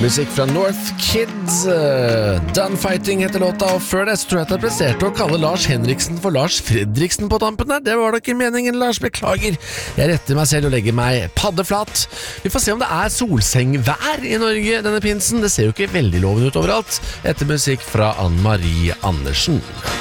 Musikk fra North Kids, Done Fighting heter låta, og før det så tror jeg at jeg presterte å kalle Lars Henriksen for Lars Fredriksen på tampen her. Det var da ikke meningen, Lars, beklager. Jeg retter meg selv og legger meg paddeflat. Vi får se om det er solsengvær i Norge denne pinsen. Det ser jo ikke veldig lovende ut overalt. Etter musikk fra Anne Marie Andersen.